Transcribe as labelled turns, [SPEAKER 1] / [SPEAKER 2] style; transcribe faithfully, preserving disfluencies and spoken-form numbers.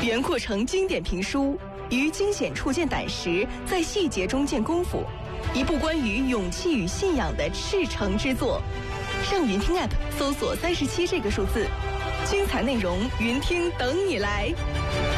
[SPEAKER 1] 袁阔成经典评书，于惊险处见胆识，在细节中见功夫，一部关于勇气与信仰的赤诚之作。上云听 App 搜索三十七这个数字，精彩内容云听等你来。